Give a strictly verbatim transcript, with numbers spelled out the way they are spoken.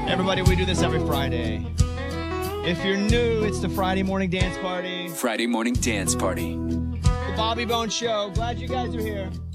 Everybody, we do this every Friday. If you're new, it's the Friday morning dance party. Friday morning dance party. The Bobby Bones Show. Glad you guys are here.